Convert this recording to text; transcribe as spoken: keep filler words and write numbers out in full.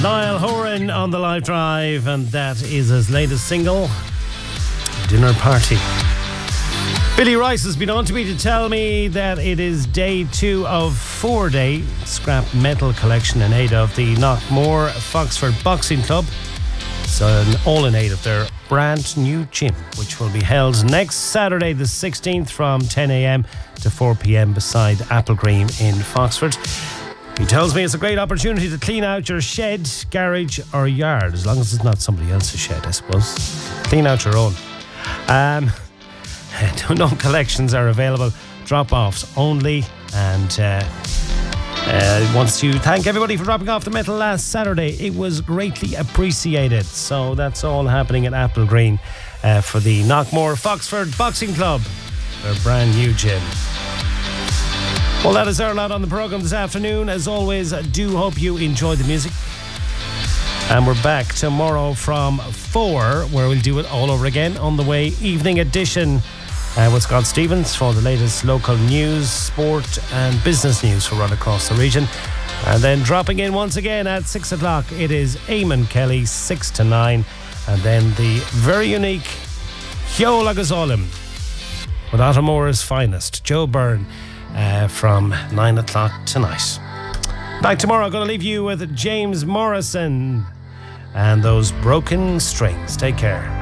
Niall Horan on the Live Drive, and that is his latest single, Dinner Party. Billy Rice has been on to me to tell me that it is day two of four-day scrap metal collection in aid of the Knockmore Foxford Boxing Club. So all in aid of their brand new gym, which will be held next Saturday the sixteenth from ten a.m. to four p.m. beside Applegreen in Foxford. He tells me it's a great opportunity to clean out your shed, garage or yard, as long as it's not somebody else's shed, I suppose. Clean out your own. Um, no collections are available, drop-offs only, and uh, uh, wants to thank everybody for dropping off the metal last Saturday. It was greatly appreciated. So that's all happening at Applegreen uh, for the Knockmore Foxford Boxing Club, their brand new gym. Well, that is our lot on the programme this afternoon. As always, I do hope you enjoyed the music. And we're back tomorrow from four, where we'll do it all over again on the way evening edition uh, with Scott Stevens for the latest local news, sport and business news from right across the region. And then dropping in once again at six o'clock, it is Eamon Kelly, six to nine. And then the very unique Hyo Lagazolim with Ottomore's finest, Joe Byrne. Uh, from nine o'clock tonight. Back tomorrow, I'm going to leave you with James Morrison and those broken strings. Take care.